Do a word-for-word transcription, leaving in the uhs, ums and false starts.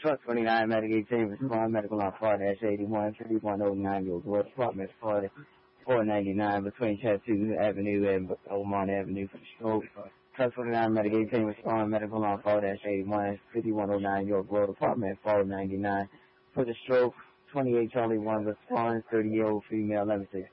Truck twenty-nine, Medicaid team, respond, medical on Florida, dash eighty-one, thirty-one oh nine, your Grove Department, Florida, four ninety-nine, between Chattanooga Avenue and Oman Avenue for the stroke. Truck twenty-nine, Medicaid team, respond, medical on Florida, dash eighty-one, fifty-one oh nine, your Grove Department, four ninety-nine, for the stroke. twenty-eight, Charlie one, respond, thirty-year-old female, eleven six